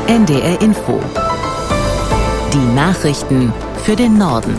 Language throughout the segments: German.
NDR Info. Die Nachrichten für den Norden.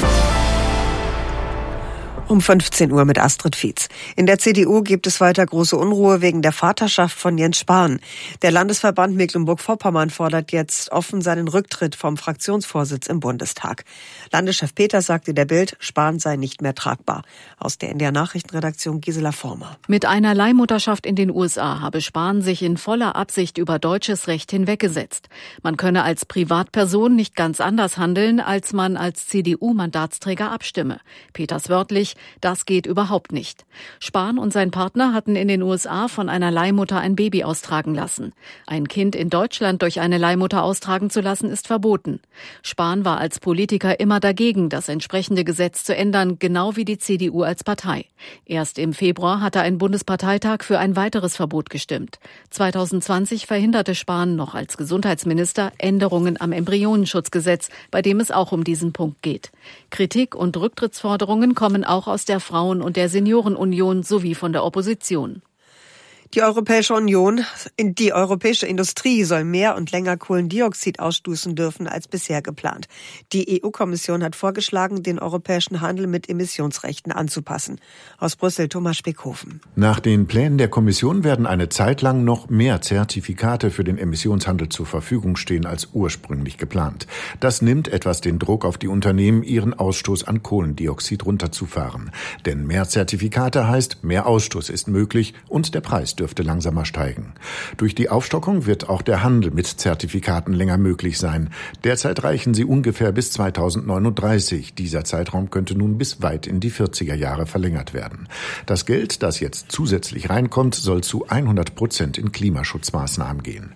Um 15 Uhr mit Astrid Fietz. In der CDU gibt es weiter große Unruhe wegen der Vaterschaft von Jens Spahn. Der Landesverband Mecklenburg-Vorpommern fordert jetzt offen seinen Rücktritt vom Fraktionsvorsitz im Bundestag. Landeschef Peters sagte der Bild, Spahn sei nicht mehr tragbar. Aus der NDR Nachrichtenredaktion Gisela Former. Mit einer Leihmutterschaft in den USA habe Spahn sich in voller Absicht über deutsches Recht hinweggesetzt. Man könne als Privatperson nicht ganz anders handeln, als man als CDU-Mandatsträger abstimme. Peters wörtlich: Das geht überhaupt nicht. Spahn und sein Partner hatten in den USA von einer Leihmutter ein Baby austragen lassen. Ein Kind in Deutschland durch eine Leihmutter austragen zu lassen, ist verboten. Spahn war als Politiker immer dagegen, das entsprechende Gesetz zu ändern, genau wie die CDU als Partei. Erst im Februar hatte ein Bundesparteitag für ein weiteres Verbot gestimmt. 2020 verhinderte Spahn noch als Gesundheitsminister Änderungen am Embryonenschutzgesetz, bei dem es auch um diesen Punkt geht. Kritik und Rücktrittsforderungen kommen auch aus der Frauen- und der Seniorenunion sowie von der Opposition. Die Europäische Industrie soll mehr und länger Kohlendioxid ausstoßen dürfen als bisher geplant. Die EU-Kommission hat vorgeschlagen, den europäischen Handel mit Emissionsrechten anzupassen. Aus Brüssel Thomas Speckhofen. Nach den Plänen der Kommission werden eine Zeit lang noch mehr Zertifikate für den Emissionshandel zur Verfügung stehen als ursprünglich geplant. Das nimmt etwas den Druck auf die Unternehmen, ihren Ausstoß an Kohlendioxid runterzufahren. Denn mehr Zertifikate heißt, mehr Ausstoß ist möglich und der Preis dürfte langsamer steigen. Durch die Aufstockung wird auch der Handel mit Zertifikaten länger möglich sein. Derzeit reichen sie ungefähr bis 2039. Dieser Zeitraum könnte nun bis weit in die 40er Jahre verlängert werden. Das Geld, das jetzt zusätzlich reinkommt, soll zu 100% in Klimaschutzmaßnahmen gehen.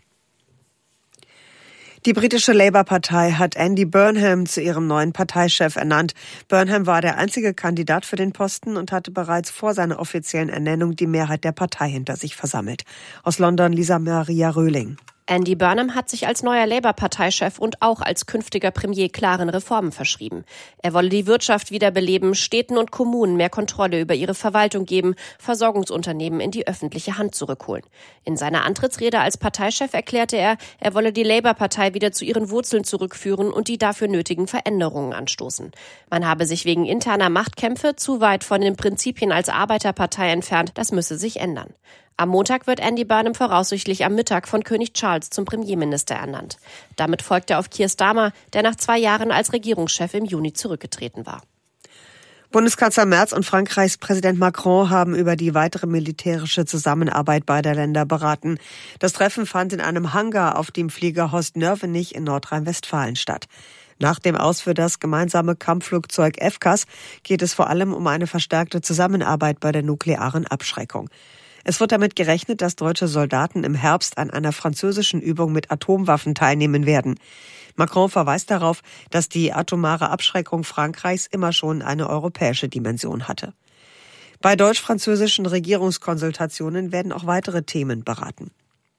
Die britische Labour-Partei hat Andy Burnham zu ihrem neuen Parteichef ernannt. Burnham war der einzige Kandidat für den Posten und hatte bereits vor seiner offiziellen Ernennung die Mehrheit der Partei hinter sich versammelt. Aus London Lisa Maria Röhling. Andy Burnham hat sich als neuer Labour-Parteichef und auch als künftiger Premier klaren Reformen verschrieben. Er wolle die Wirtschaft wiederbeleben, Städten und Kommunen mehr Kontrolle über ihre Verwaltung geben, Versorgungsunternehmen in die öffentliche Hand zurückholen. In seiner Antrittsrede als Parteichef erklärte er, er wolle die Labour-Partei wieder zu ihren Wurzeln zurückführen und die dafür nötigen Veränderungen anstoßen. Man habe sich wegen interner Machtkämpfe zu weit von den Prinzipien als Arbeiterpartei entfernt, das müsse sich ändern. Am Montag wird Andy Burnham voraussichtlich am Mittag von König Charles zum Premierminister ernannt. Damit folgt er auf Keir Starmer, der nach 2 Jahren als Regierungschef im Juni zurückgetreten war. Bundeskanzler Merz und Frankreichs Präsident Macron haben über die weitere militärische Zusammenarbeit beider Länder beraten. Das Treffen fand in einem Hangar auf dem Flieger Horst-Nörvenich in Nordrhein-Westfalen statt. Nach dem Aus für das gemeinsame Kampfflugzeug FCAS geht es vor allem um eine verstärkte Zusammenarbeit bei der nuklearen Abschreckung. Es wird damit gerechnet, dass deutsche Soldaten im Herbst an einer französischen Übung mit Atomwaffen teilnehmen werden. Macron verweist darauf, dass die atomare Abschreckung Frankreichs immer schon eine europäische Dimension hatte. Bei deutsch-französischen Regierungskonsultationen werden auch weitere Themen beraten.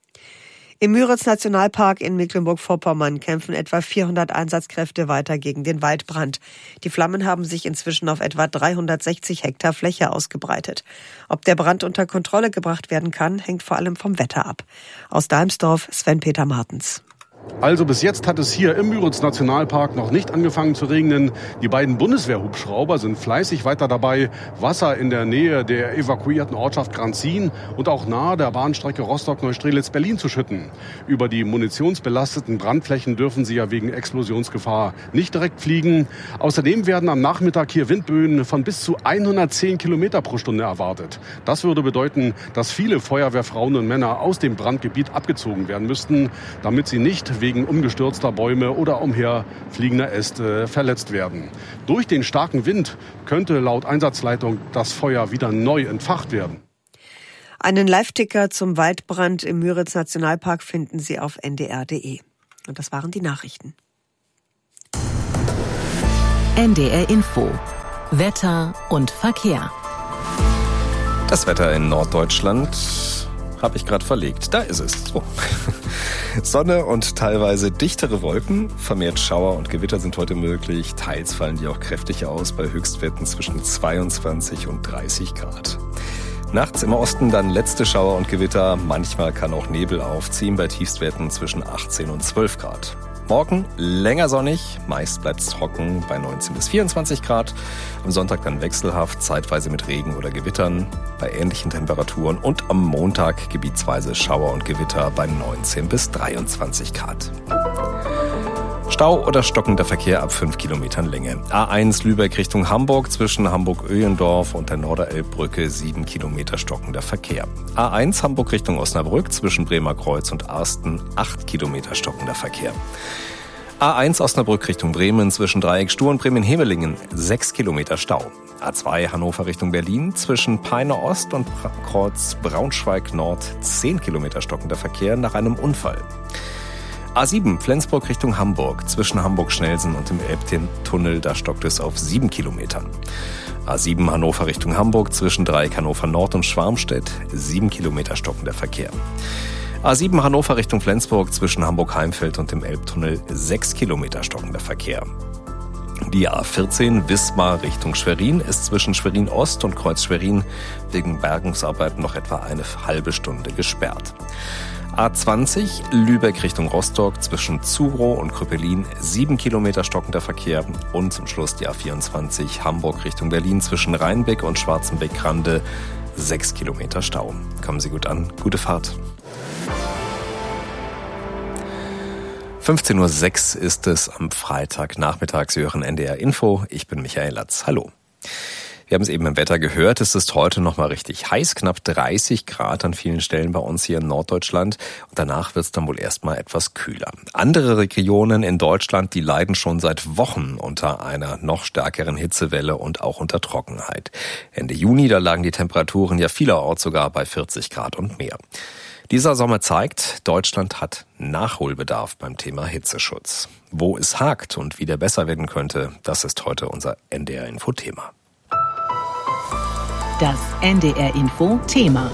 Im Müritz-Nationalpark in Mecklenburg-Vorpommern kämpfen etwa 400 Einsatzkräfte weiter gegen den Waldbrand. Die Flammen haben sich inzwischen auf etwa 360 Hektar Fläche ausgebreitet. Ob der Brand unter Kontrolle gebracht werden kann, hängt vor allem vom Wetter ab. Aus Daimsdorf Sven-Peter Martens. Also bis jetzt hat es hier im Müritz-Nationalpark noch nicht angefangen zu regnen. Die beiden Bundeswehrhubschrauber sind fleißig weiter dabei, Wasser in der Nähe der evakuierten Ortschaft Granzin und auch nahe der Bahnstrecke Rostock-Neustrelitz-Berlin zu schütten. Über die munitionsbelasteten Brandflächen dürfen sie ja wegen Explosionsgefahr nicht direkt fliegen. Außerdem werden am Nachmittag hier Windböen von bis zu 110 Kilometer pro Stunde erwartet. Das würde bedeuten, dass viele Feuerwehrfrauen und Männer aus dem Brandgebiet abgezogen werden müssten, damit sie nicht wegen umgestürzter Bäume oder umherfliegender Äste verletzt werden. Durch den starken Wind könnte laut Einsatzleitung das Feuer wieder neu entfacht werden. Einen Live-Ticker zum Waldbrand im Müritz-Nationalpark finden Sie auf ndr.de. Und das waren die Nachrichten. NDR Info. Wetter und Verkehr. Das Wetter in Norddeutschland habe ich gerade verlegt. Da ist es. So. Sonne und teilweise dichtere Wolken. Vermehrt Schauer und Gewitter sind heute möglich. Teils fallen die auch kräftig aus bei Höchstwerten zwischen 22 und 30 Grad. Nachts im Osten dann letzte Schauer und Gewitter. Manchmal kann auch Nebel aufziehen bei Tiefstwerten zwischen 18 und 12 Grad. Morgen länger sonnig, meist bleibt es trocken bei 19 bis 24 Grad. Am Sonntag dann wechselhaft, zeitweise mit Regen oder Gewittern bei ähnlichen Temperaturen. Und am Montag gebietsweise Schauer und Gewitter bei 19 bis 23 Grad. Stau oder stockender Verkehr ab 5 Kilometern Länge. A1 Lübeck Richtung Hamburg zwischen Hamburg-Öhlendorf und der Norderelbbrücke 7 Kilometer stockender Verkehr. A1 Hamburg Richtung Osnabrück zwischen Bremer Kreuz und Arsten 8 Kilometer stockender Verkehr. A1 Osnabrück Richtung Bremen zwischen Dreieck Stur und Bremen-Hemelingen 6 Kilometer Stau. A2 Hannover Richtung Berlin zwischen Peine Ost und Kreuz Braunschweig Nord 10 Kilometer stockender Verkehr nach einem Unfall. A7 Flensburg Richtung Hamburg zwischen Hamburg-Schnelsen und dem Elbtunnel, da stockt es auf 7 Kilometern. A7 Hannover Richtung Hamburg zwischen Dreieck Hannover Nord und Schwarmstedt 7 Kilometer stockender Verkehr. A7 Hannover Richtung Flensburg zwischen Hamburg-Heimfeld und dem Elbtunnel 6 Kilometer stockender Verkehr. Die A14 Wismar Richtung Schwerin ist zwischen Schwerin Ost und Kreuz Schwerin wegen Bergungsarbeiten noch etwa eine halbe Stunde gesperrt. A20 Lübeck Richtung Rostock zwischen Zurow und Krüppelin 7 Kilometer stockender Verkehr und zum Schluss die A24 Hamburg Richtung Berlin zwischen Rheinbeck und Schwarzenbeck-Grande 6 Kilometer Stau. Kommen Sie gut an, gute Fahrt. 15.06 Uhr ist es am Freitagnachmittag. Sie hören NDR Info. Ich bin Michael Latz. Hallo. Wir haben es eben im Wetter gehört, es ist heute noch mal richtig heiß, knapp 30 Grad an vielen Stellen bei uns hier in Norddeutschland. Und danach wird es dann wohl erstmal etwas kühler. Andere Regionen in Deutschland, die leiden schon seit Wochen unter einer noch stärkeren Hitzewelle und auch unter Trockenheit. Ende Juni, da lagen die Temperaturen ja vielerorts sogar bei 40 Grad und mehr. Dieser Sommer zeigt, Deutschland hat Nachholbedarf beim Thema Hitzeschutz. Wo es hakt und wie der besser werden könnte, das ist heute unser NDR-Info-Thema. Das NDR-Info-Thema.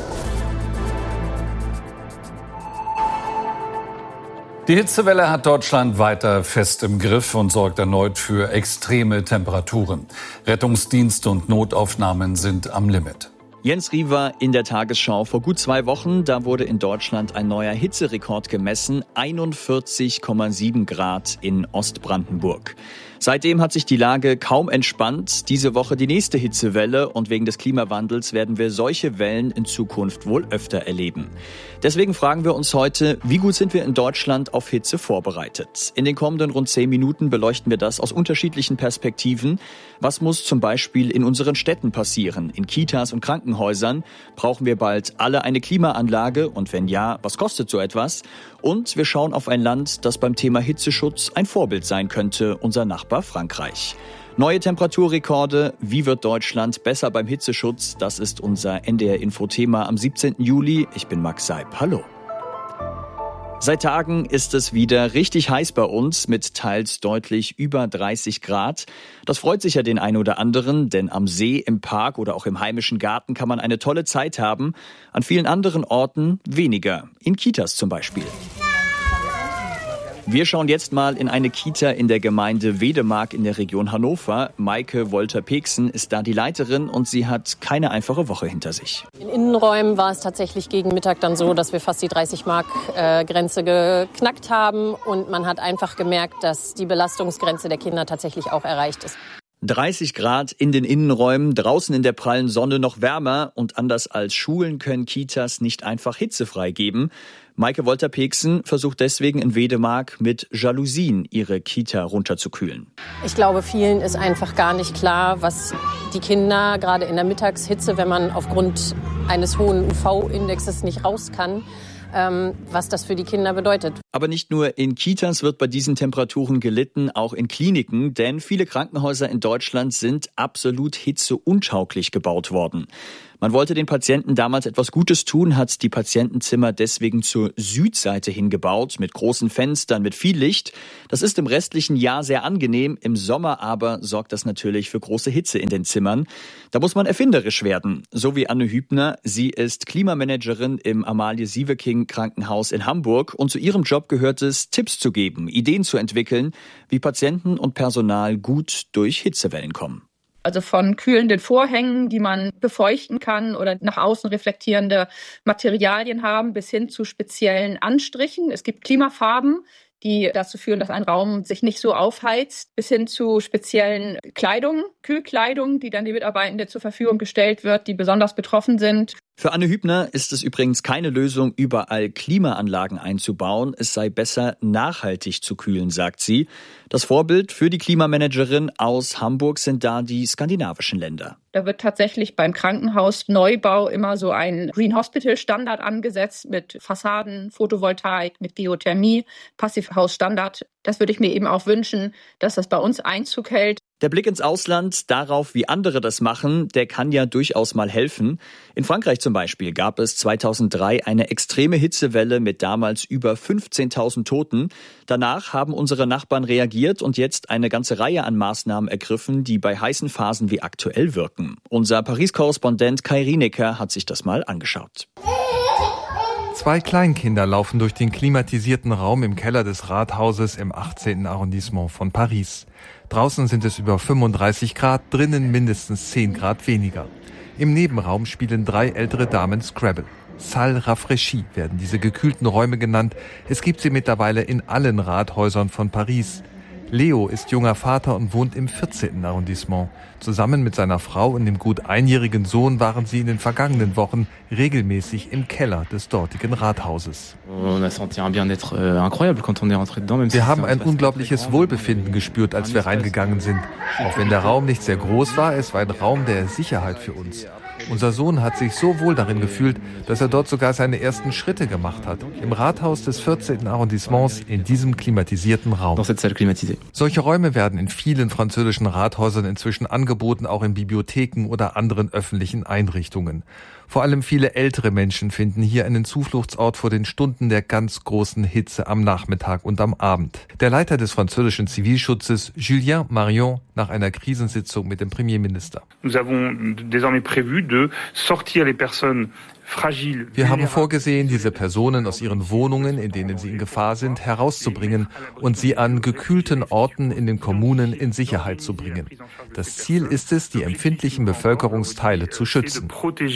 Die Hitzewelle hat Deutschland weiter fest im Griff und sorgt erneut für extreme Temperaturen. Rettungsdienste und Notaufnahmen sind am Limit. Jens Riewer in der Tagesschau. Vor gut 2 Wochen, da wurde in Deutschland ein neuer Hitzerekord gemessen. 41,7 Grad in Ostbrandenburg. Seitdem hat sich die Lage kaum entspannt. Diese Woche die nächste Hitzewelle und wegen des Klimawandels werden wir solche Wellen in Zukunft wohl öfter erleben. Deswegen fragen wir uns heute, wie gut sind wir in Deutschland auf Hitze vorbereitet? In den kommenden rund 10 Minuten beleuchten wir das aus unterschiedlichen Perspektiven. Was muss zum Beispiel in unseren Städten passieren, in Kitas und Krankenhäusern? Brauchen wir bald alle eine Klimaanlage? Und wenn ja, was kostet so etwas? Und wir schauen auf ein Land, das beim Thema Hitzeschutz ein Vorbild sein könnte, unser Nachbar Frankreich. Neue Temperaturrekorde, wie wird Deutschland besser beim Hitzeschutz? Das ist unser NDR-Info-Thema am 17. Juli. Ich bin Max Seib. Hallo. Seit Tagen ist es wieder richtig heiß bei uns mit teils deutlich über 30 Grad. Das freut sicher den einen oder anderen, denn am See, im Park oder auch im heimischen Garten kann man eine tolle Zeit haben. An vielen anderen Orten weniger, in Kitas zum Beispiel. Wir schauen jetzt mal in eine Kita in der Gemeinde Wedemark in der Region Hannover. Maike Wolter-Peksen ist da die Leiterin und sie hat keine einfache Woche hinter sich. In Innenräumen war es tatsächlich gegen Mittag dann so, dass wir fast die 30-Mark-Grenze geknackt haben. Und man hat einfach gemerkt, dass die Belastungsgrenze der Kinder tatsächlich auch erreicht ist. 30 Grad in den Innenräumen, draußen in der prallen Sonne noch wärmer. Und anders als Schulen können Kitas nicht einfach hitzefrei geben. Maike Wolter-Peksen versucht deswegen in Wedemark mit Jalousien ihre Kita runterzukühlen. Ich glaube, vielen ist einfach gar nicht klar, was die Kinder gerade in der Mittagshitze, wenn man aufgrund eines hohen UV-Indexes nicht raus kann, was das für die Kinder bedeutet. Aber nicht nur in Kitas wird bei diesen Temperaturen gelitten, auch in Kliniken, denn viele Krankenhäuser in Deutschland sind absolut hitzeuntauglich gebaut worden. Man wollte den Patienten damals etwas Gutes tun, hat die Patientenzimmer deswegen zur Südseite hingebaut, mit großen Fenstern, mit viel Licht. Das ist im restlichen Jahr sehr angenehm, im Sommer aber sorgt das natürlich für große Hitze in den Zimmern. Da muss man erfinderisch werden, so wie Anne Hübner. Sie ist Klimamanagerin im Amalie-Sieveking Krankenhaus in Hamburg und zu ihrem Job gehört es, Tipps zu geben, Ideen zu entwickeln, wie Patienten und Personal gut durch Hitzewellen kommen. Also von kühlenden Vorhängen, die man befeuchten kann oder nach außen reflektierende Materialien haben, bis hin zu speziellen Anstrichen. Es gibt Klimafarben, die dazu führen, dass ein Raum sich nicht so aufheizt, bis hin zu speziellen Kleidung, Kühlkleidung, die dann die Mitarbeitenden zur Verfügung gestellt wird, die besonders betroffen sind. Für Anne Hübner ist es übrigens keine Lösung, überall Klimaanlagen einzubauen. Es sei besser, nachhaltig zu kühlen, sagt sie. Das Vorbild für die Klimamanagerin aus Hamburg sind da die skandinavischen Länder. Da wird tatsächlich beim Krankenhausneubau immer so ein Green Hospital Standard angesetzt mit Fassaden, Photovoltaik, mit Geothermie, Passivhausstandard. Das würde ich mir eben auch wünschen, dass das bei uns Einzug hält. Der Blick ins Ausland, darauf, wie andere das machen, der kann ja durchaus mal helfen. In Frankreich zum Beispiel gab es 2003 eine extreme Hitzewelle mit damals über 15.000 Toten. Danach haben unsere Nachbarn reagiert und jetzt eine ganze Reihe an Maßnahmen ergriffen, die bei heißen Phasen wie aktuell wirken. Unser Paris-Korrespondent Kai Rienecker hat sich das mal angeschaut. 2 Kleinkinder laufen durch den klimatisierten Raum im Keller des Rathauses im 18. Arrondissement von Paris. Draußen sind es über 35 Grad, drinnen mindestens 10 Grad weniger. Im Nebenraum spielen 3 ältere Damen Scrabble. Salle rafraîchie werden diese gekühlten Räume genannt. Es gibt sie mittlerweile in allen Rathäusern von Paris. Leo ist junger Vater und wohnt im 14. Arrondissement. Zusammen mit seiner Frau und dem gut einjährigen Sohn waren sie in den vergangenen Wochen regelmäßig im Keller des dortigen Rathauses. Wir haben ein unglaubliches Wohlbefinden gespürt, als wir reingegangen sind. Auch wenn der Raum nicht sehr groß war, es war ein Raum der Sicherheit für uns. Unser Sohn hat sich so wohl darin gefühlt, dass er dort sogar seine ersten Schritte gemacht hat. Im Rathaus des 14. Arrondissements, in diesem klimatisierten Raum. Solche Räume werden in vielen französischen Rathäusern inzwischen angeboten, auch in Bibliotheken oder anderen öffentlichen Einrichtungen. Vor allem viele ältere Menschen finden hier einen Zufluchtsort vor den Stunden der ganz großen Hitze am Nachmittag und am Abend. Der Leiter des französischen Zivilschutzes, Julien Marion, nach einer Krisensitzung mit dem Premierminister. Wir haben vorgesehen, diese Personen aus ihren Wohnungen, in denen sie in Gefahr sind, herauszubringen und sie an gekühlten Orten in den Kommunen in Sicherheit zu bringen. Das Ziel ist es, die empfindlichen Bevölkerungsteile zu schützen.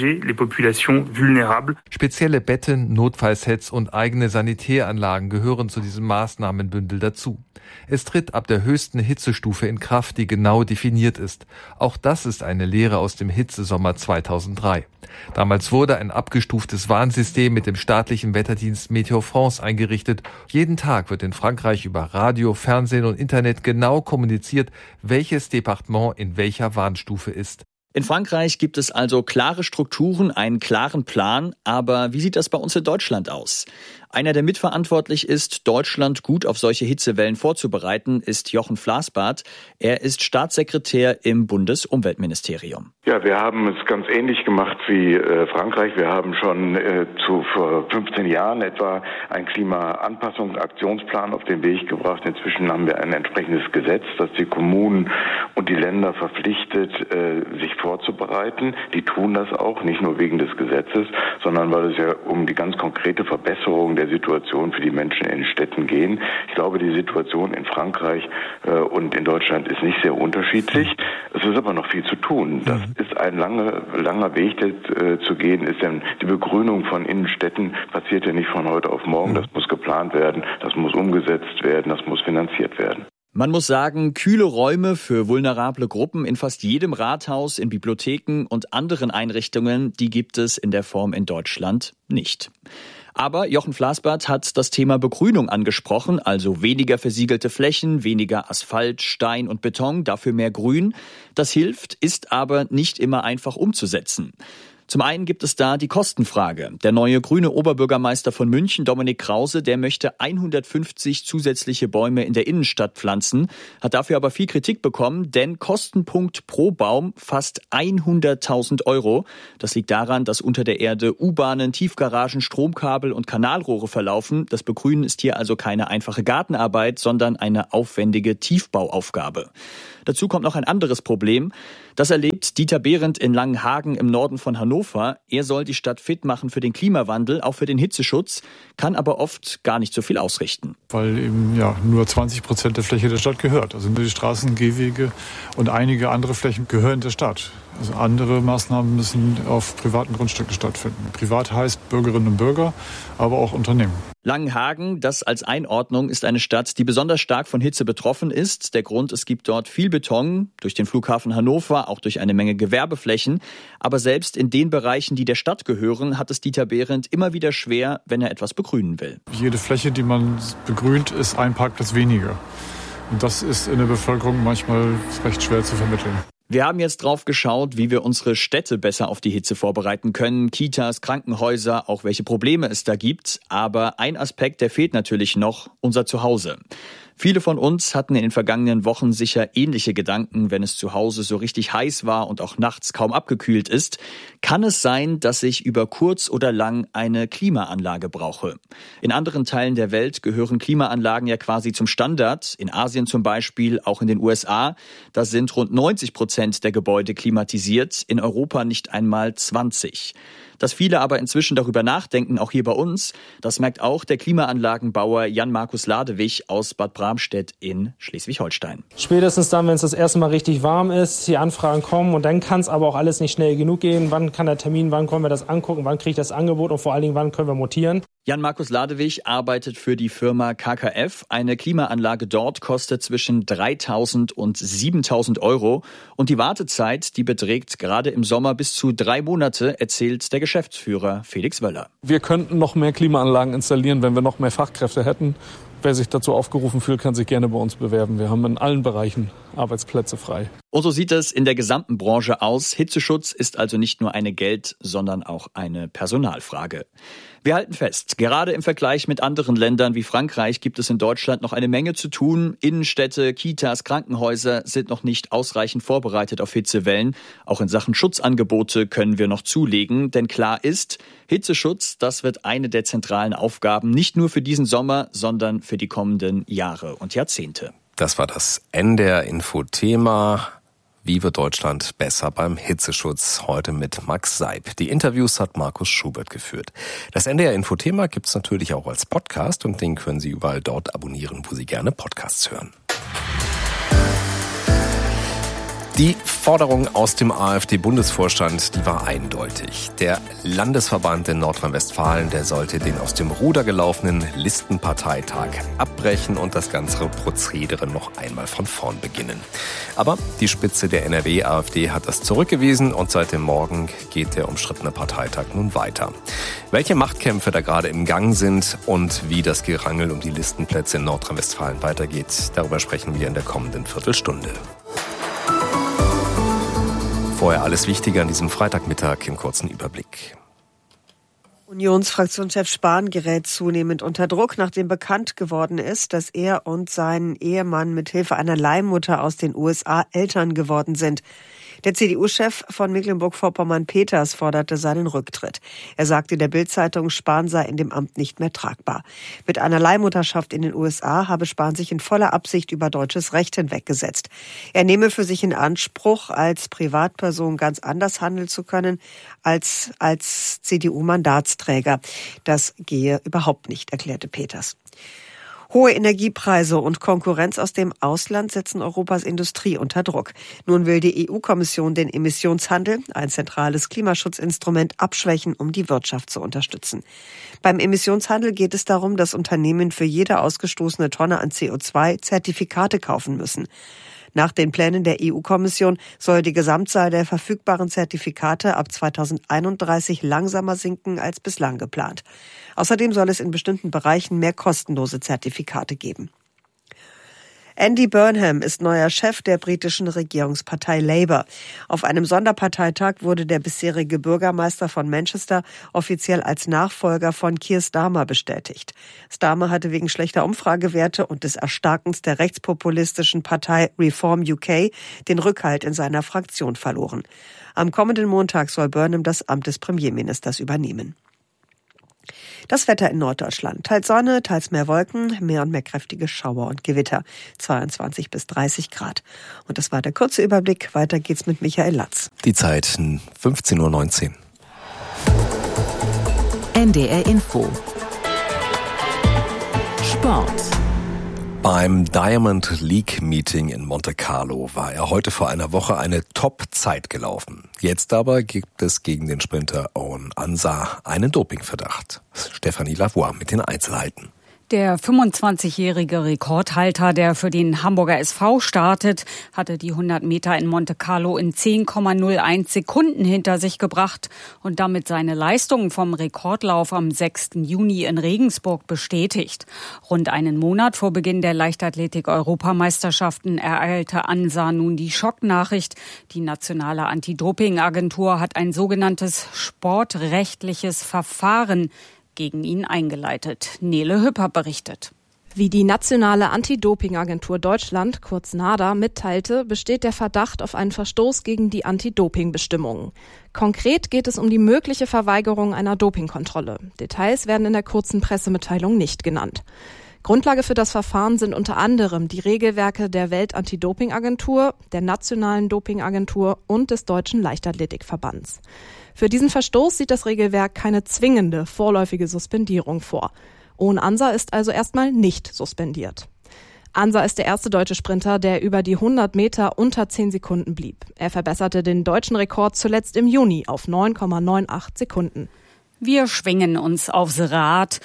Spezielle Betten, Notfallsets und eigene Sanitäranlagen gehören zu diesem Maßnahmenbündel dazu. Es tritt ab der höchsten Hitzestufe in Kraft, die genau definiert ist. Auch das ist eine Lehre aus dem Hitzesommer 2003. Damals wurde ein abgestuftes Warnsystem mit dem staatlichen Wetterdienst Météo France eingerichtet. Jeden Tag wird in Frankreich über Radio, Fernsehen und Internet genau kommuniziert, welches Departement in welcher Warnstufe ist. In Frankreich gibt es also klare Strukturen, einen klaren Plan. Aber wie sieht das bei uns in Deutschland aus? Einer, der mitverantwortlich ist, Deutschland gut auf solche Hitzewellen vorzubereiten, ist Jochen Flassbart. Er ist Staatssekretär im Bundesumweltministerium. Ja, wir haben es ganz ähnlich gemacht wie Frankreich. Wir haben schon vor 15 Jahren etwa einen Klimaanpassungsaktionsplan auf den Weg gebracht. Inzwischen haben wir ein entsprechendes Gesetz, das die Kommunen und die Länder verpflichtet, sich vorzubereiten. Die tun das auch, nicht nur wegen des Gesetzes, sondern weil es ja um die ganz konkrete Verbesserung der Situation für die Menschen in den Städten gehen. Ich glaube, die Situation in Frankreich und in Deutschland ist nicht sehr unterschiedlich. Es ist aber noch viel zu tun. Das ist ein langer Weg, der zu gehen ist. Denn die Begrünung von Innenstädten passiert ja nicht von heute auf morgen. Das muss geplant werden, das muss umgesetzt werden, das muss finanziert werden. Man muss sagen, kühle Räume für vulnerable Gruppen in fast jedem Rathaus, in Bibliotheken und anderen Einrichtungen, die gibt es in der Form in Deutschland nicht. Aber Jochen Flassbart hat das Thema Begrünung angesprochen, also weniger versiegelte Flächen, weniger Asphalt, Stein und Beton, dafür mehr Grün. Das hilft, ist aber nicht immer einfach umzusetzen. Zum einen gibt es da die Kostenfrage. Der neue grüne Oberbürgermeister von München, Dominik Krause, der möchte 150 zusätzliche Bäume in der Innenstadt pflanzen, hat dafür aber viel Kritik bekommen, denn Kostenpunkt pro Baum fast 100.000 €. Das liegt daran, dass unter der Erde U-Bahnen, Tiefgaragen, Stromkabel und Kanalrohre verlaufen. Das Begrünen ist hier also keine einfache Gartenarbeit, sondern eine aufwendige Tiefbauaufgabe. Dazu kommt noch ein anderes Problem. Das erlebt Dieter Behrendt in Langenhagen im Norden von Hannover. Er soll die Stadt fit machen für den Klimawandel, auch für den Hitzeschutz, kann aber oft gar nicht so viel ausrichten. Weil eben nur 20% der Fläche der Stadt gehört. Also nur die Straßen, Gehwege und einige andere Flächen gehören der Stadt. Also andere Maßnahmen müssen auf privaten Grundstücken stattfinden. Privat heißt Bürgerinnen und Bürger, aber auch Unternehmen. Langenhagen, das als Einordnung, ist eine Stadt, die besonders stark von Hitze betroffen ist. Der Grund, es gibt dort viel Beton, durch den Flughafen Hannover, auch durch eine Menge Gewerbeflächen. Aber selbst in den Bereichen, die der Stadt gehören, hat es Dieter Behrendt immer wieder schwer, wenn er etwas begrünen will. Jede Fläche, die man begrünt, ist ein Parkplatz weniger. Und das ist in der Bevölkerung manchmal recht schwer zu vermitteln. Wir haben jetzt drauf geschaut, wie wir unsere Städte besser auf die Hitze vorbereiten können. Kitas, Krankenhäuser, auch welche Probleme es da gibt. Aber ein Aspekt, der fehlt natürlich noch, unser Zuhause. Viele von uns hatten in den vergangenen Wochen sicher ähnliche Gedanken, wenn es zu Hause so richtig heiß war und auch nachts kaum abgekühlt ist. Kann es sein, dass ich über kurz oder lang eine Klimaanlage brauche? In anderen Teilen der Welt gehören Klimaanlagen ja quasi zum Standard. In Asien zum Beispiel, auch in den USA. Da sind rund 90% der Gebäude klimatisiert, in Europa nicht einmal 20%. Dass viele aber inzwischen darüber nachdenken, auch hier bei uns, das merkt auch der Klimaanlagenbauer Jan-Markus Ladewig aus Bad Bramstedt in Schleswig-Holstein. Spätestens dann, wenn es das erste Mal richtig warm ist, die Anfragen kommen und dann kann es aber auch alles nicht schnell genug gehen. Wann kann der Termin, wann können wir das angucken, wann kriege ich das Angebot und vor allen Dingen, wann können wir montieren? Jan-Markus Ladewig arbeitet für die Firma KKF. Eine Klimaanlage dort kostet zwischen 3.000 und 7.000 Euro. Und die Wartezeit, die beträgt gerade im Sommer bis zu 3 Monate, erzählt der Geschäftsführer Felix Wöller. Wir könnten noch mehr Klimaanlagen installieren, wenn wir noch mehr Fachkräfte hätten. Wer sich dazu aufgerufen fühlt, kann sich gerne bei uns bewerben. Wir haben in allen Bereichen Arbeitsplätze frei. Und so sieht es in der gesamten Branche aus. Hitzeschutz ist also nicht nur eine Geld-, sondern auch eine Personalfrage. Wir halten fest, gerade im Vergleich mit anderen Ländern wie Frankreich gibt es in Deutschland noch eine Menge zu tun. Innenstädte, Kitas, Krankenhäuser sind noch nicht ausreichend vorbereitet auf Hitzewellen. Auch in Sachen Schutzangebote können wir noch zulegen. Denn klar ist, Hitzeschutz, das wird eine der zentralen Aufgaben, nicht nur für diesen Sommer, sondern für die kommenden Jahre und Jahrzehnte. Das war das NDR-Info-Thema. Wie wird Deutschland besser beim Hitzeschutz? Heute mit Max Seib. Die Interviews hat Markus Schubert geführt. Das NDR-Info-Thema gibt's natürlich auch als Podcast und den können Sie überall dort abonnieren, wo Sie gerne Podcasts hören. Die Forderung aus dem AfD-Bundesvorstand, die war eindeutig. Der Landesverband in Nordrhein-Westfalen, der sollte den aus dem Ruder gelaufenen Listenparteitag abbrechen und das ganze Prozedere noch einmal von vorn beginnen. Aber die Spitze der NRW-AfD hat das zurückgewiesen und seit dem Morgen geht der umstrittene Parteitag nun weiter. Welche Machtkämpfe da gerade im Gang sind und wie das Gerangel um die Listenplätze in Nordrhein-Westfalen weitergeht, darüber sprechen wir in der kommenden Viertelstunde. Vorher alles Wichtige an diesem Freitagmittag im kurzen Überblick. Unionsfraktionschef Spahn gerät zunehmend unter Druck, nachdem bekannt geworden ist, dass er und sein Ehemann mit Hilfe einer Leihmutter aus den USA Eltern geworden sind. Der CDU-Chef von Mecklenburg-Vorpommern Peters forderte seinen Rücktritt. Er sagte der Bild-Zeitung, Spahn sei in dem Amt nicht mehr tragbar. Mit einer Leihmutterschaft in den USA habe Spahn sich in voller Absicht über deutsches Recht hinweggesetzt. Er nehme für sich in Anspruch, als Privatperson ganz anders handeln zu können als CDU-Mandatsträger. Das gehe überhaupt nicht, erklärte Peters. Hohe Energiepreise und Konkurrenz aus dem Ausland setzen Europas Industrie unter Druck. Nun will die EU-Kommission den Emissionshandel, ein zentrales Klimaschutzinstrument, abschwächen, um die Wirtschaft zu unterstützen. Beim Emissionshandel geht es darum, dass Unternehmen für jede ausgestoßene Tonne an CO2 Zertifikate kaufen müssen. Nach den Plänen der EU-Kommission soll die Gesamtzahl der verfügbaren Zertifikate ab 2031 langsamer sinken als bislang geplant. Außerdem soll es in bestimmten Bereichen mehr kostenlose Zertifikate geben. Andy Burnham ist neuer Chef der britischen Regierungspartei Labour. Auf einem Sonderparteitag wurde der bisherige Bürgermeister von Manchester offiziell als Nachfolger von Keir Starmer bestätigt. Starmer hatte wegen schlechter Umfragewerte und des Erstarkens der rechtspopulistischen Partei Reform UK den Rückhalt in seiner Fraktion verloren. Am kommenden Montag soll Burnham das Amt des Premierministers übernehmen. Das Wetter in Norddeutschland. Teils Sonne, teils mehr Wolken, mehr und mehr kräftige Schauer und Gewitter. 22 bis 30 Grad. Und das war der kurze Überblick. Weiter geht's mit Michael Latz. Die Zeit 15:19 Uhr. NDR Info. Sport. Beim Diamond League Meeting in Monte Carlo war er heute vor einer Woche eine Top-Zeit gelaufen. Jetzt aber gibt es gegen den Sprinter Owen Ansah einen Dopingverdacht. Stefanie Lavoie mit den Einzelheiten. Der 25-jährige Rekordhalter, der für den Hamburger SV startet, hatte die 100 Meter in Monte Carlo in 10,01 Sekunden hinter sich gebracht und damit seine Leistung vom Rekordlauf am 6. Juni in Regensburg bestätigt. Rund einen Monat vor Beginn der Leichtathletik-Europameisterschaften ereilte Ansah nun die Schocknachricht. Die nationale Anti-Doping-Agentur hat ein sogenanntes sportrechtliches Verfahren gegen ihn eingeleitet. Nele Hüpper berichtet. Wie die Nationale Anti-Doping-Agentur Deutschland, kurz NADA, mitteilte, besteht der Verdacht auf einen Verstoß gegen die Anti-Doping-Bestimmungen. Konkret geht es um die mögliche Verweigerung einer Dopingkontrolle. Details werden in der kurzen Pressemitteilung nicht genannt. Grundlage für das Verfahren sind unter anderem die Regelwerke der Welt-Anti-Doping-Agentur, der Nationalen Doping-Agentur und des Deutschen Leichtathletikverbands. Für diesen Verstoß sieht das Regelwerk keine zwingende vorläufige Suspendierung vor. Owen Ansah ist also erstmal nicht suspendiert. Ansah ist der erste deutsche Sprinter, der über die 100 Meter unter 10 Sekunden blieb. Er verbesserte den deutschen Rekord zuletzt im Juni auf 9,98 Sekunden. Wir schwingen uns aufs Rad.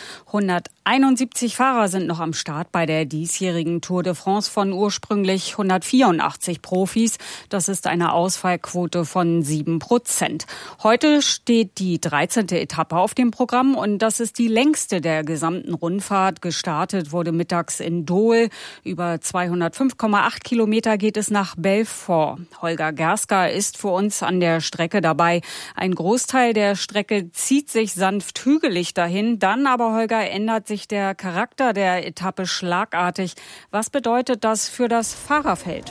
171 Fahrer sind noch am Start bei der diesjährigen Tour de France von ursprünglich 184 Profis. Das ist eine Ausfallquote von 7%. Heute steht die 13. Etappe auf dem Programm und das ist die längste der gesamten Rundfahrt. Gestartet wurde mittags in Dole. Über 205,8 Kilometer geht es nach Belfort. Holger Gerska ist für uns an der Strecke dabei. Ein Großteil der Strecke zieht sich sanft hügelig dahin. Dann aber, Holger, ändert sich der Charakter der Etappe schlagartig. Was bedeutet das für das Fahrerfeld?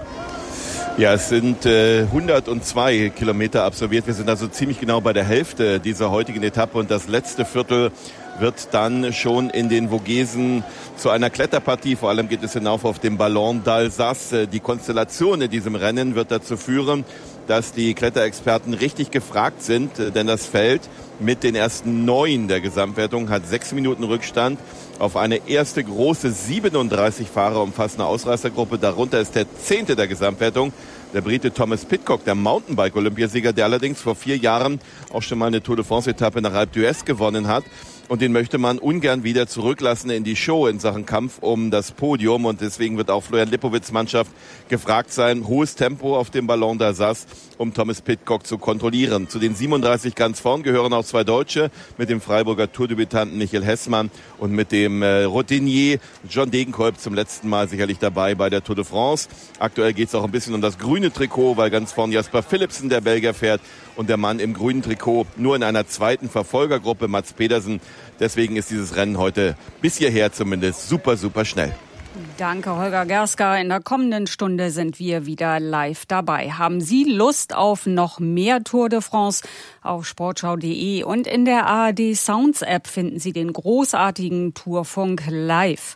Ja, es sind 102 Kilometer absolviert. Wir sind also ziemlich genau bei der Hälfte dieser heutigen Etappe und das letzte Viertel wird dann schon in den Vogesen zu einer Kletterpartie. Vor allem geht es hinauf auf dem Ballon d'Alsace. Die Konstellation in diesem Rennen wird dazu führen, dass die Kletterexperten richtig gefragt sind, denn das Feld mit den ersten 9 der Gesamtwertung hat 6 Minuten Rückstand auf eine erste große 37 Fahrer umfassende Ausreißergruppe. Darunter ist der 10. der Gesamtwertung, der Brite Thomas Pidcock, der Mountainbike-Olympiasieger, der allerdings vor 4 Jahren auch schon mal eine Tour de France-Etappe nach Alpe d'Huez gewonnen hat. Und den möchte man ungern wieder zurücklassen in die Show in Sachen Kampf um das Podium. Und deswegen wird auch Florian Lipowitz' Mannschaft gefragt sein, hohes Tempo auf dem Ballon d'Alsace, um Thomas Pidcock zu kontrollieren. Zu den 37 ganz vorn gehören auch 2 Deutsche, mit dem Freiburger Tourdebütanten Michael Hessmann und mit dem Routinier John Degenkolb zum letzten Mal sicherlich dabei bei der Tour de France. Aktuell geht es auch ein bisschen um das grüne Trikot, weil ganz vorn Jasper Philipsen, der Belgier, fährt. Und der Mann im grünen Trikot nur in einer zweiten Verfolgergruppe, Mats Pedersen. Deswegen ist dieses Rennen heute bis hierher zumindest super, super schnell. Danke, Holger Gerska. In der kommenden Stunde sind wir wieder live dabei. Haben Sie Lust auf noch mehr Tour de France? Auf sportschau.de und in der ARD Sounds App finden Sie den großartigen Tourfunk live.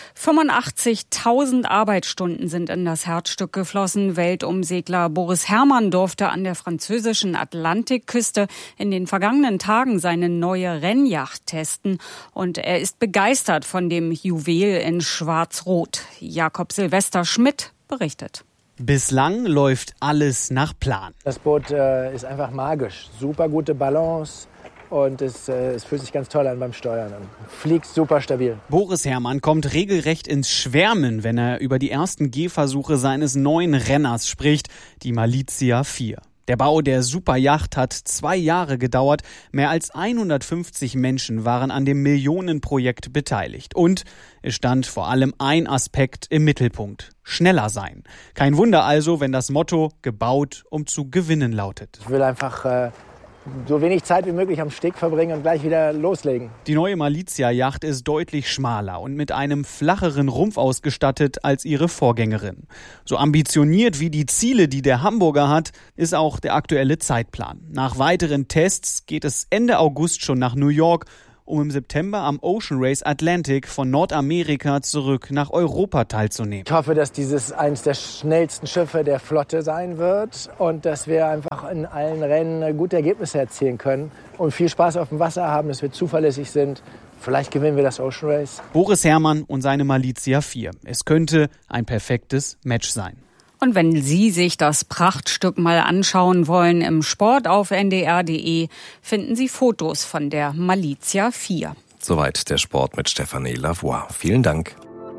85.000 Arbeitsstunden sind in das Herzstück geflossen. Weltumsegler Boris Herrmann durfte an der französischen Atlantikküste in den vergangenen Tagen seine neue Rennjacht testen. Und er ist begeistert von dem Juwel in Schwarz-Rot. Jakob Silvester Schmidt berichtet. Bislang läuft alles nach Plan. Das Boot ist einfach magisch. Super gute Balance. Und es fühlt sich ganz toll an beim Steuern. Fliegt super stabil. Boris Herrmann kommt regelrecht ins Schwärmen, wenn er über die ersten Gehversuche seines neuen Renners spricht, die Malizia 4. Der Bau der Superjacht hat 2 Jahre gedauert. Mehr als 150 Menschen waren an dem Millionenprojekt beteiligt. Und es stand vor allem ein Aspekt im Mittelpunkt: schneller sein. Kein Wunder also, wenn das Motto "gebaut, um zu gewinnen" lautet. Ich will einfach so wenig Zeit wie möglich am Steg verbringen und gleich wieder loslegen. Die neue Malizia-Yacht ist deutlich schmaler und mit einem flacheren Rumpf ausgestattet als ihre Vorgängerin. So ambitioniert wie die Ziele, die der Hamburger hat, ist auch der aktuelle Zeitplan. Nach weiteren Tests geht es Ende August schon nach New York, um im September am Ocean Race Atlantic von Nordamerika zurück nach Europa teilzunehmen. Ich hoffe, dass dieses eines der schnellsten Schiffe der Flotte sein wird und dass wir einfach in allen Rennen gute Ergebnisse erzielen können und viel Spaß auf dem Wasser haben, dass wir zuverlässig sind. Vielleicht gewinnen wir das Ocean Race. Boris Herrmann und seine Malizia 4. Es könnte ein perfektes Match sein. Und wenn Sie sich das Prachtstück mal anschauen wollen im Sport auf ndr.de, finden Sie Fotos von der Malizia 4. Soweit der Sport mit Stefanie Lavoie. Vielen Dank.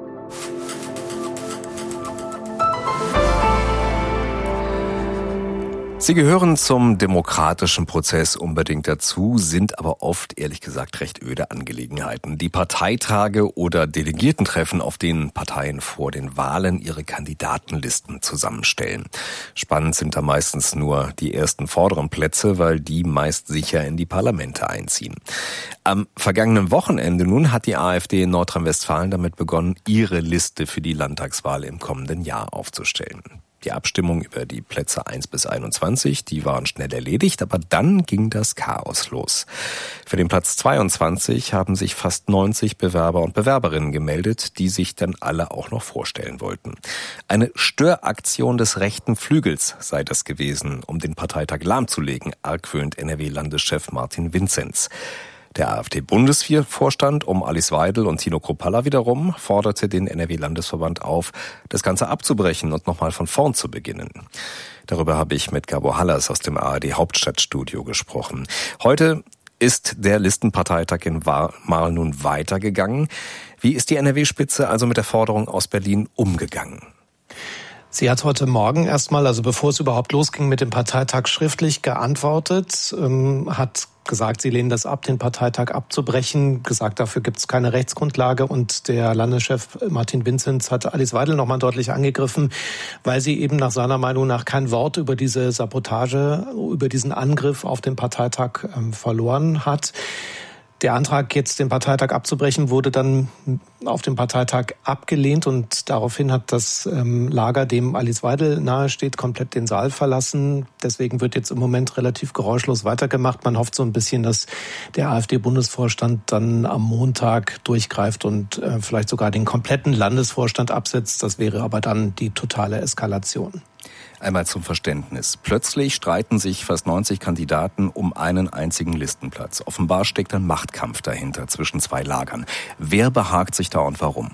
Sie gehören zum demokratischen Prozess unbedingt dazu, sind aber oft, ehrlich gesagt, recht öde Angelegenheiten. Die Parteitage oder Delegiertentreffen, auf denen Parteien vor den Wahlen ihre Kandidatenlisten zusammenstellen. Spannend sind da meistens nur die ersten vorderen Plätze, weil die meist sicher in die Parlamente einziehen. Am vergangenen Wochenende nun hat die AfD in Nordrhein-Westfalen damit begonnen, ihre Liste für die Landtagswahl im kommenden Jahr aufzustellen. Die Abstimmung über die Plätze 1 bis 21, die waren schnell erledigt, aber dann ging das Chaos los. Für den Platz 22 haben sich fast 90 Bewerber und Bewerberinnen gemeldet, die sich dann alle auch noch vorstellen wollten. Eine Störaktion des rechten Flügels sei das gewesen, um den Parteitag lahmzulegen, argwöhnt NRW-Landeschef Martin Vinzenz. Der AfD-Bundesvorstand um Alice Weidel und Tino Kruppalla wiederum forderte den NRW-Landesverband auf, das Ganze abzubrechen und nochmal von vorn zu beginnen. Darüber habe ich mit Gabor Hallas aus dem ARD-Hauptstadtstudio gesprochen. Heute ist der Listenparteitag in Marl nun weitergegangen. Wie ist die NRW-Spitze also mit der Forderung aus Berlin umgegangen? Sie hat heute Morgen erstmal, also bevor es überhaupt losging mit dem Parteitag, schriftlich geantwortet, hat gesagt, sie lehnen das ab, den Parteitag abzubrechen, gesagt, dafür gibt es keine Rechtsgrundlage, und der Landeschef Martin Vinzenz hat Alice Weidel nochmal deutlich angegriffen, weil sie eben nach seiner Meinung nach kein Wort über diese Sabotage, über diesen Angriff auf den Parteitag verloren hat. Der Antrag, jetzt den Parteitag abzubrechen, wurde dann auf dem Parteitag abgelehnt, und daraufhin hat das Lager, dem Alice Weidel nahesteht, komplett den Saal verlassen. Deswegen wird jetzt im Moment relativ geräuschlos weitergemacht. Man hofft so ein bisschen, dass der AfD-Bundesvorstand dann am Montag durchgreift und vielleicht sogar den kompletten Landesvorstand absetzt. Das wäre aber dann die totale Eskalation. Einmal zum Verständnis. Plötzlich streiten sich fast 90 Kandidaten um einen einzigen Listenplatz. Offenbar steckt ein Machtkampf dahinter zwischen zwei Lagern. Wer behagt sich da und warum?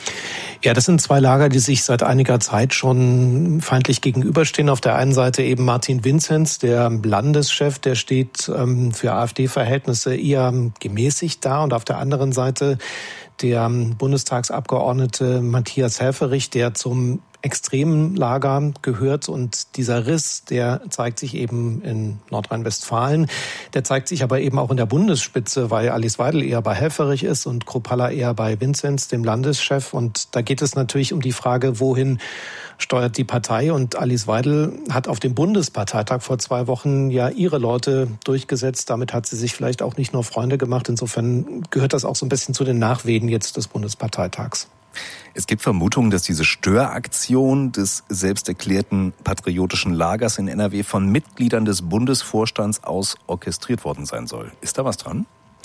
Ja, das sind zwei Lager, die sich seit einiger Zeit schon feindlich gegenüberstehen. Auf der einen Seite eben Martin Vinzenz, der Landeschef, der steht für AfD-Verhältnisse eher gemäßigt da. Und auf der anderen Seite der Bundestagsabgeordnete Matthias Helfferich, der zum extremen Lager gehört, und dieser Riss, der zeigt sich eben in Nordrhein-Westfalen, der zeigt sich aber eben auch in der Bundesspitze, weil Alice Weidel eher bei Helfferich ist und Kruppalla eher bei Vinzenz, dem Landeschef, und da geht es natürlich um die Frage, wohin steuert die Partei, und Alice Weidel hat auf dem Bundesparteitag vor 2 Wochen ja ihre Leute durchgesetzt, damit hat sie sich vielleicht auch nicht nur Freunde gemacht, insofern gehört das auch so ein bisschen zu den Nachwehen jetzt des Bundesparteitags. Es gibt Vermutungen, dass diese Störaktion des selbsterklärten patriotischen Lagers in NRW von Mitgliedern des Bundesvorstands aus orchestriert worden sein soll. Ist da was dran?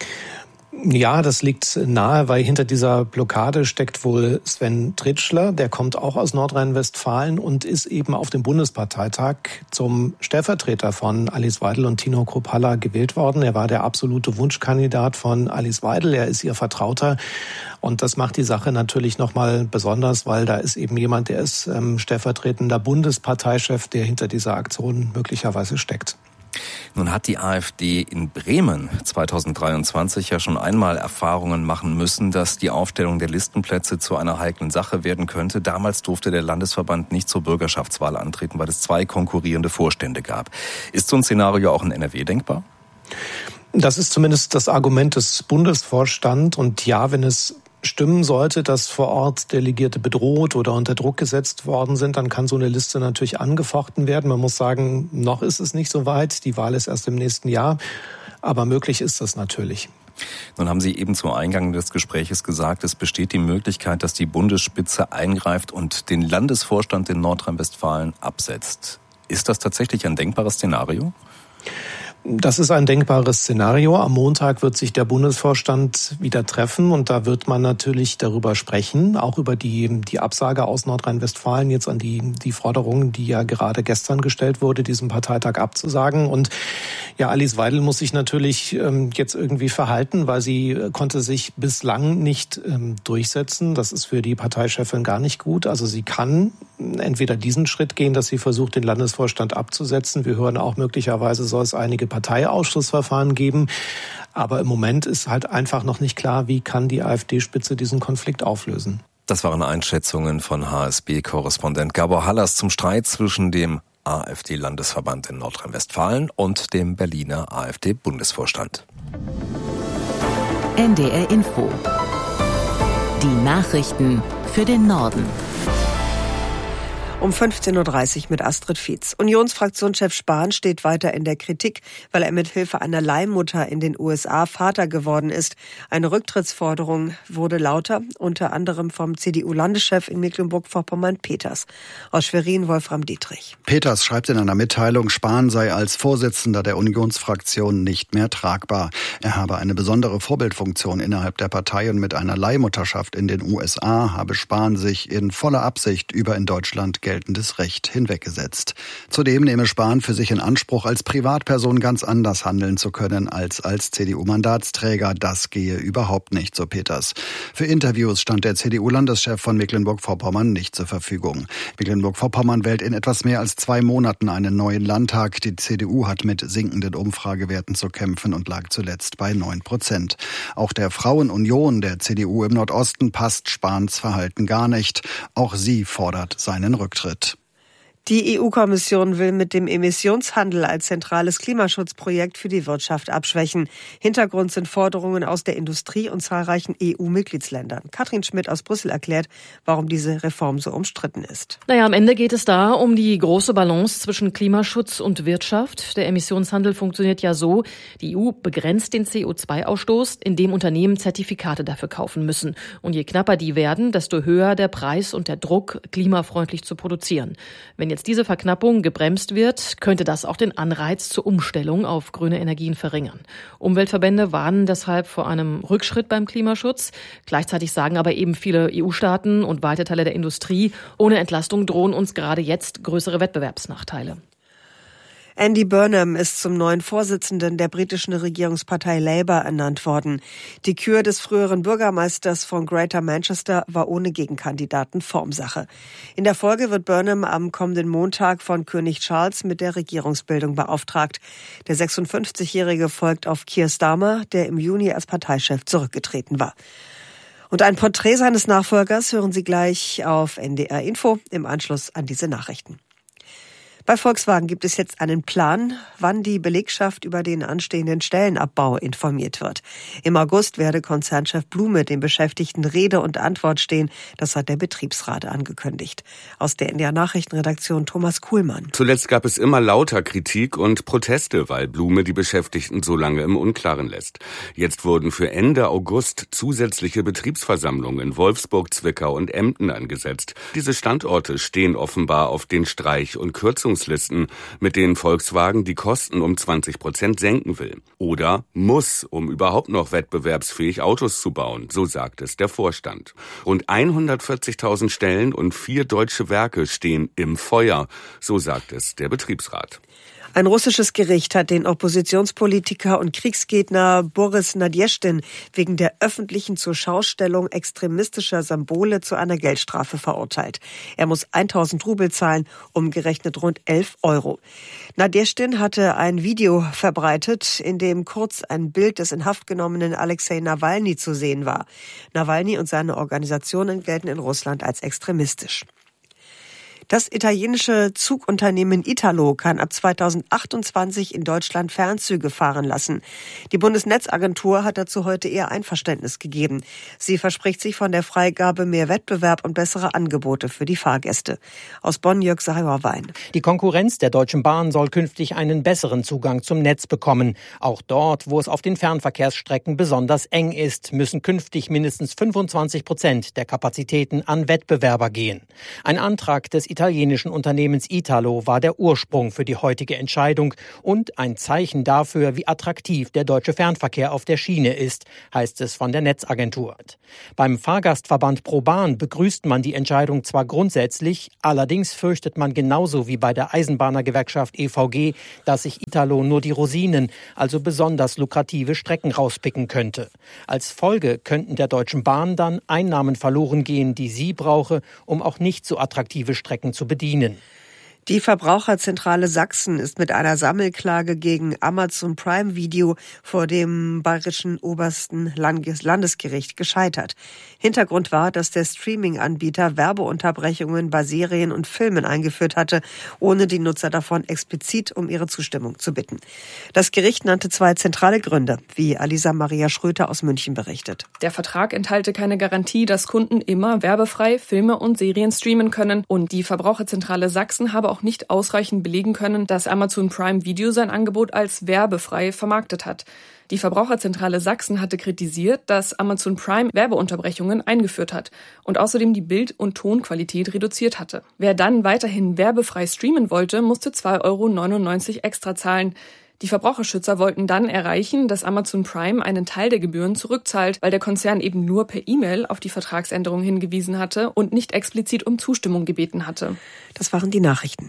Ja, das liegt nahe, weil hinter dieser Blockade steckt wohl Sven Tritschler. Der kommt auch aus Nordrhein-Westfalen und ist eben auf dem Bundesparteitag zum Stellvertreter von Alice Weidel und Tino Kruppalla gewählt worden. Er war der absolute Wunschkandidat von Alice Weidel. Er ist ihr Vertrauter. Und das macht die Sache natürlich nochmal besonders, weil da ist eben jemand, der ist stellvertretender Bundesparteichef, der hinter dieser Aktion möglicherweise steckt. Nun hat die AfD in Bremen 2023 ja schon einmal Erfahrungen machen müssen, dass die Aufstellung der Listenplätze zu einer heiklen Sache werden könnte. Damals durfte der Landesverband nicht zur Bürgerschaftswahl antreten, weil es 2 konkurrierende Vorstände gab. Ist so ein Szenario auch in NRW denkbar? Das ist zumindest das Argument des Bundesvorstands. Und ja, wenn es stimmen sollte, dass vor Ort Delegierte bedroht oder unter Druck gesetzt worden sind, dann kann so eine Liste natürlich angefochten werden. Man muss sagen, noch ist es nicht so weit. Die Wahl ist erst im nächsten Jahr. Aber möglich ist das natürlich. Nun haben Sie eben zu Eingang des Gespräches gesagt, es besteht die Möglichkeit, dass die Bundesspitze eingreift und den Landesvorstand in Nordrhein-Westfalen absetzt. Ist das tatsächlich ein denkbares Szenario? Das ist ein denkbares Szenario. Am Montag wird sich der Bundesvorstand wieder treffen und da wird man natürlich darüber sprechen, auch über die Absage aus Nordrhein-Westfalen jetzt an die Forderung, die ja gerade gestern gestellt wurde, diesen Parteitag abzusagen. Und ja, Alice Weidel muss sich natürlich jetzt irgendwie verhalten, weil sie konnte sich bislang nicht durchsetzen. Das ist für die Parteichefin gar nicht gut. Also sie kann entweder diesen Schritt gehen, dass sie versucht, den Landesvorstand abzusetzen. Wir hören auch, möglicherweise soll es einige Parteiausschussverfahren geben. Aber im Moment ist halt einfach noch nicht klar, wie kann die AfD-Spitze diesen Konflikt auflösen. Das waren Einschätzungen von HSB-Korrespondent Gabor Hallas zum Streit zwischen dem AfD-Landesverband in Nordrhein-Westfalen und dem Berliner AfD-Bundesvorstand. NDR Info. Die Nachrichten für den Norden. Um 15.30 Uhr mit Astrid Fietz. Unionsfraktionschef Spahn steht weiter in der Kritik, weil er mit Hilfe einer Leihmutter in den USA Vater geworden ist. Eine Rücktrittsforderung wurde lauter, unter anderem vom CDU-Landeschef in Mecklenburg-Vorpommern Peters. Aus Schwerin Wolfram Dietrich. Peters schreibt in einer Mitteilung, Spahn sei als Vorsitzender der Unionsfraktion nicht mehr tragbar. Er habe eine besondere Vorbildfunktion innerhalb der Partei und mit einer Leihmutterschaft in den USA habe Spahn sich in voller Absicht über in Deutschland geltendes Recht hinweggesetzt. Zudem nehme Spahn für sich in Anspruch, als Privatperson ganz anders handeln zu können als CDU-Mandatsträger. Das gehe überhaupt nicht, so Peters. Für Interviews stand der CDU-Landeschef von Mecklenburg-Vorpommern nicht zur Verfügung. Mecklenburg-Vorpommern wählt in etwas mehr als 2 Monaten einen neuen Landtag. Die CDU hat mit sinkenden Umfragewerten zu kämpfen und lag zuletzt bei 9%. Auch der Frauenunion der CDU im Nordosten passt Spahns Verhalten gar nicht. Auch sie fordert seinen Rücktritt. Die EU-Kommission will mit dem Emissionshandel als zentrales Klimaschutzprojekt für die Wirtschaft abschwächen. Hintergrund sind Forderungen aus der Industrie und zahlreichen EU-Mitgliedsländern. Katrin Schmidt aus Brüssel erklärt, warum diese Reform so umstritten ist. Am Ende geht es da um die große Balance zwischen Klimaschutz und Wirtschaft. Der Emissionshandel funktioniert ja so, die EU begrenzt den CO2-Ausstoß, indem Unternehmen Zertifikate dafür kaufen müssen. Und je knapper die werden, desto höher der Preis und der Druck, klimafreundlich zu produzieren. Wenn jetzt diese Verknappung gebremst wird, könnte das auch den Anreiz zur Umstellung auf grüne Energien verringern. Umweltverbände warnen deshalb vor einem Rückschritt beim Klimaschutz. Gleichzeitig sagen aber eben viele EU-Staaten und weite Teile der Industrie, ohne Entlastung drohen uns gerade jetzt größere Wettbewerbsnachteile. Andy Burnham ist zum neuen Vorsitzenden der britischen Regierungspartei Labour ernannt worden. Die Kür des früheren Bürgermeisters von Greater Manchester war ohne Gegenkandidaten Formsache. In der Folge wird Burnham am kommenden Montag von König Charles mit der Regierungsbildung beauftragt. Der 56-Jährige folgt auf Keir Starmer, der im Juni als Parteichef zurückgetreten war. Und ein Porträt seines Nachfolgers hören Sie gleich auf NDR Info im Anschluss an diese Nachrichten. Bei Volkswagen gibt es jetzt einen Plan, wann die Belegschaft über den anstehenden Stellenabbau informiert wird. Im August werde Konzernchef Blume den Beschäftigten Rede und Antwort stehen. Das hat der Betriebsrat angekündigt. Aus der NDR Nachrichtenredaktion Thomas Kuhlmann. Zuletzt gab es immer lauter Kritik und Proteste, weil Blume die Beschäftigten so lange im Unklaren lässt. Jetzt wurden für Ende August zusätzliche Betriebsversammlungen in Wolfsburg, Zwickau und Emden angesetzt. Diese Standorte stehen offenbar auf den Streich- und Kürzungslisten, mit denen Volkswagen die Kosten um 20% senken will. Oder muss, um überhaupt noch wettbewerbsfähig Autos zu bauen, so sagt es der Vorstand. Rund 140.000 Stellen und 4 deutsche Werke stehen im Feuer, so sagt es der Betriebsrat. Ein russisches Gericht hat den Oppositionspolitiker und Kriegsgegner Boris Nadjeschtin wegen der öffentlichen Zurschaustellung extremistischer Symbole zu einer Geldstrafe verurteilt. Er muss 1.000 Rubel zahlen, umgerechnet rund 11 Euro. Nadjeschtin hatte ein Video verbreitet, in dem kurz ein Bild des in Haft genommenen Alexei Nawalny zu sehen war. Nawalny und seine Organisationen gelten in Russland als extremistisch. Das italienische Zugunternehmen Italo kann ab 2028 in Deutschland Fernzüge fahren lassen. Die Bundesnetzagentur hat dazu heute ihr Einverständnis gegeben. Sie verspricht sich von der Freigabe mehr Wettbewerb und bessere Angebote für die Fahrgäste. Aus Bonn Jörg Sauerwein. Die Konkurrenz der Deutschen Bahn soll künftig einen besseren Zugang zum Netz bekommen. Auch dort, wo es auf den Fernverkehrsstrecken besonders eng ist, müssen künftig mindestens 25% der Kapazitäten an Wettbewerber gehen. Ein Antrag des des italienischen Unternehmens Italo war der Ursprung für die heutige Entscheidung und ein Zeichen dafür, wie attraktiv der deutsche Fernverkehr auf der Schiene ist, heißt es von der Netzagentur. Beim Fahrgastverband ProBahn begrüßt man die Entscheidung zwar grundsätzlich, allerdings fürchtet man genauso wie bei der Eisenbahnergewerkschaft EVG, dass sich Italo nur die Rosinen, also besonders lukrative Strecken rauspicken könnte. Als Folge könnten der Deutschen Bahn dann Einnahmen verloren gehen, die sie brauche, um auch nicht so attraktive Strecken zu bedienen. Die Verbraucherzentrale Sachsen ist mit einer Sammelklage gegen Amazon Prime Video vor dem bayerischen obersten Landesgericht gescheitert. Hintergrund war, dass der Streaming-Anbieter Werbeunterbrechungen bei Serien und Filmen eingeführt hatte, ohne die Nutzer davon explizit um ihre Zustimmung zu bitten. Das Gericht nannte 2 zentrale Gründe, wie Alisa Maria Schröter aus München berichtet. Der Vertrag enthalte keine Garantie, dass Kunden immer werbefrei Filme und Serien streamen können, und die Verbraucherzentrale Sachsen habe auch nicht ausreichend belegen können, dass Amazon Prime Video sein Angebot als werbefrei vermarktet hat. Die Verbraucherzentrale Sachsen hatte kritisiert, dass Amazon Prime Werbeunterbrechungen eingeführt hat und außerdem die Bild- und Tonqualität reduziert hatte. Wer dann weiterhin werbefrei streamen wollte, musste 2,99 € extra zahlen. Die Verbraucherschützer wollten dann erreichen, dass Amazon Prime einen Teil der Gebühren zurückzahlt, weil der Konzern eben nur per E-Mail auf die Vertragsänderung hingewiesen hatte und nicht explizit um Zustimmung gebeten hatte. Das waren die Nachrichten.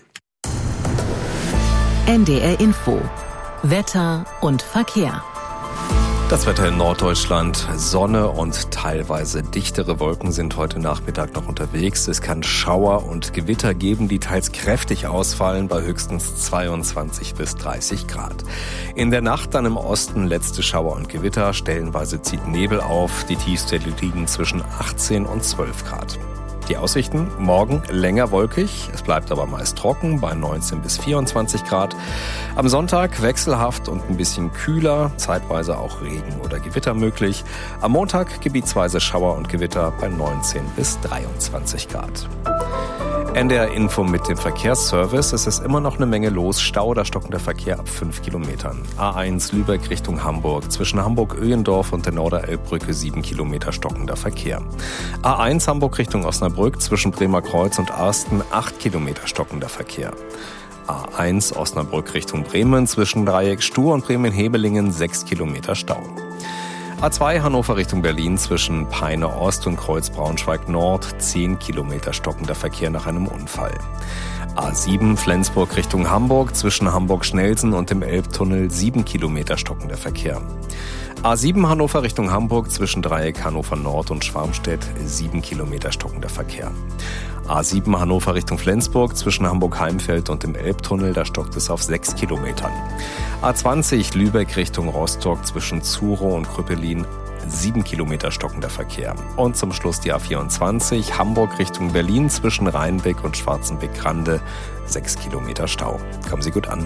NDR Info. Wetter und Verkehr. Das Wetter in Norddeutschland, Sonne und teilweise dichtere Wolken sind heute Nachmittag noch unterwegs. Es kann Schauer und Gewitter geben, die teils kräftig ausfallen, bei höchstens 22 bis 30 Grad. In der Nacht dann im Osten letzte Schauer und Gewitter, stellenweise zieht Nebel auf. Die Tiefstwerte liegen zwischen 18 und 12 Grad. Die Aussichten: morgen länger wolkig, es bleibt aber meist trocken bei 19 bis 24 Grad. Am Sonntag wechselhaft und ein bisschen kühler, zeitweise auch Regen oder Gewitter möglich. Am Montag gebietsweise Schauer und Gewitter bei 19 bis 23 Grad. NDR Info mit dem Verkehrsservice. Es ist immer noch eine Menge los. Stau oder stockender Verkehr ab 5 Kilometern. A1 Lübeck Richtung Hamburg. Zwischen Hamburg-Öhendorf und der Norderelbbrücke 7 Kilometer stockender Verkehr. A1 Hamburg Richtung Osnabrück. Zwischen Bremer Kreuz und Arsten 8 Kilometer stockender Verkehr. A1 Osnabrück Richtung Bremen. Zwischen Dreieck Stur und Bremen-Hebelingen 6 Kilometer Stau. A2 Hannover Richtung Berlin zwischen Peine Ost und Kreuz Braunschweig Nord 10 Kilometer stockender Verkehr nach einem Unfall. A7 Flensburg Richtung Hamburg zwischen Hamburg-Schnelsen und dem Elbtunnel 7 Kilometer stockender Verkehr. A7 Hannover Richtung Hamburg zwischen Dreieck Hannover Nord und Schwarmstedt 7 Kilometer stockender Verkehr. A7 Hannover Richtung Flensburg zwischen Hamburg-Heimfeld und dem Elbtunnel, da stockt es auf 6 Kilometern. A20 Lübeck Richtung Rostock zwischen Zuro und Krüppelin 7 Kilometer stockender Verkehr. Und zum Schluss die A24 Hamburg Richtung Berlin zwischen Rheinbeck und Schwarzenbeck-Grande 6 Kilometer Stau. Kommen Sie gut an.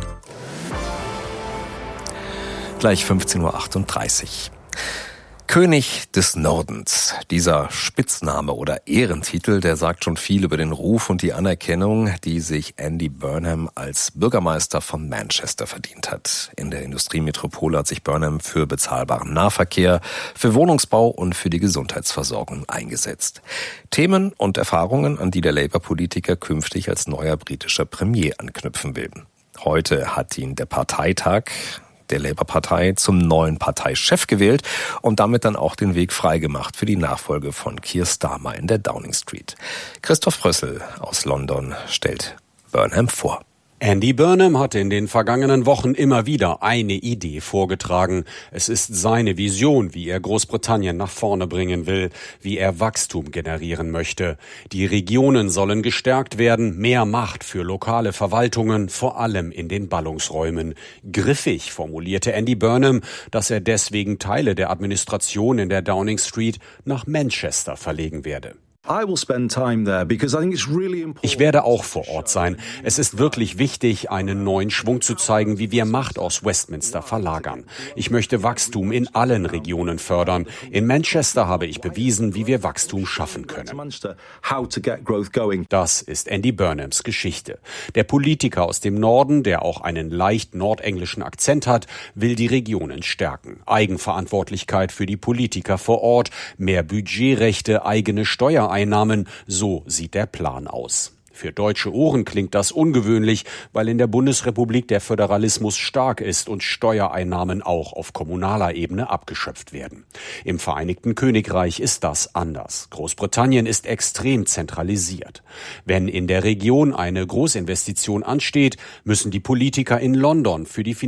Gleich 15:38 Uhr. König des Nordens. Dieser Spitzname oder Ehrentitel, der sagt schon viel über den Ruf und die Anerkennung, die sich Andy Burnham als Bürgermeister von Manchester verdient hat. In der Industriemetropole hat sich Burnham für bezahlbaren Nahverkehr, für Wohnungsbau und für die Gesundheitsversorgung eingesetzt. Themen und Erfahrungen, an die der Labour-Politiker künftig als neuer britischer Premier anknüpfen will. Heute hat ihn der Parteitag der Labour-Partei zum neuen Parteichef gewählt und damit dann auch den Weg freigemacht für die Nachfolge von Keir Starmer in der Downing Street. Christoph Rössel aus London stellt Burnham vor. Andy Burnham hatte in den vergangenen Wochen immer wieder eine Idee vorgetragen. Es ist seine Vision, wie er Großbritannien nach vorne bringen will, wie er Wachstum generieren möchte. Die Regionen sollen gestärkt werden, mehr Macht für lokale Verwaltungen, vor allem in den Ballungsräumen. Griffig formulierte Andy Burnham, dass er deswegen Teile der Administration in der Downing Street nach Manchester verlegen werde. Ich werde auch vor Ort sein. Es ist wirklich wichtig, einen neuen Schwung zu zeigen, wie wir Macht aus Westminster verlagern. Ich möchte Wachstum in allen Regionen fördern. In Manchester habe ich bewiesen, wie wir Wachstum schaffen können. Das ist Andy Burnhams Geschichte. Der Politiker aus dem Norden, der auch einen leicht nordenglischen Akzent hat, will die Regionen stärken. Eigenverantwortlichkeit für die Politiker vor Ort, mehr Budgetrechte, eigene Steuereinnahmen, so sieht der Plan aus. Für deutsche Ohren klingt das ungewöhnlich, weil in der Bundesrepublik der Föderalismus stark ist und Steuereinnahmen auch auf kommunaler Ebene abgeschöpft werden. Im Vereinigten Königreich ist das anders. Großbritannien ist extrem zentralisiert. Wenn in der Region eine Großinvestition ansteht, müssen die Politiker in London für die